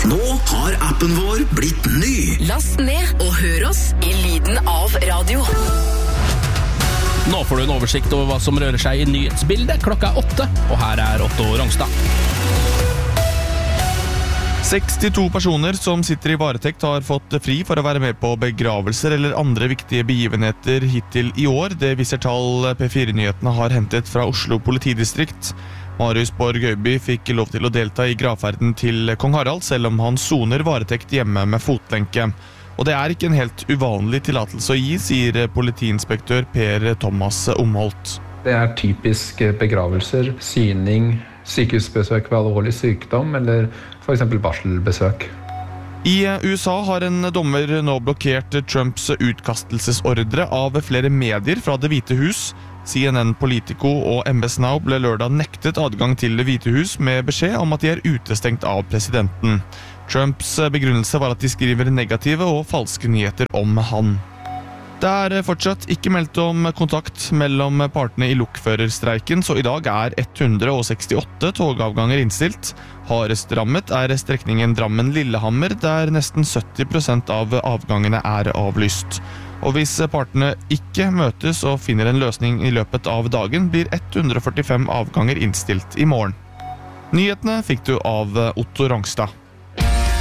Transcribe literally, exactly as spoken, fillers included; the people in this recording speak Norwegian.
Nå har appen vår blitt ny. Last ned og hør oss i lyden av radio. Nå får du en oversikt over hva som rører seg i nyhetsbildet. Klokka er åtte, og her er Otto Rongstad. sekstito personer som sitter i varetekt har fått fri for å være med på begravelser eller andre viktige begivenheter hittil i år. Det viser tall P fire-nyhetene har hentet fra Oslo politidistrikt. Marius Borg Øyby fikk lov til å delta i gravferden til kong Harald, selv om han soner varetekt hjemme med fotlenke. Og det er ikke en helt uvanlig tillatelse å gi, sier politiinspektør Per Thomas Omholt. Det er typisk begravelser, syning, sykehusbesøk ved alvorlig sykdom eller for eksempel barselbesøk. I U S A har en dommer nå blokkert Trumps utkastelsesordre av flere medier fra Det hvite hus. C N N, Politico og M S Now ble lørdag nektet adgang til Det hvite hus med beskjed om at de er utestengt av presidenten. Trumps begrunnelse var at de skriver negative og falske nyheter om han. Det er fortsatt ikke meldt om kontakt mellom partene i lokførerstreiken, så i dag er ett hundre sekstiåtte togavganger innstilt. Hardest rammet er strekningen Drammen-Lillehammer, der nesten sytti prosent av avgangene er avlyst. Og hvis partene ikke møtes og finner en løsning i løpet av dagen, blir ett hundre førtifem avganger innstilt i morgen. Nyhetene fikk du av Otto Rongstad.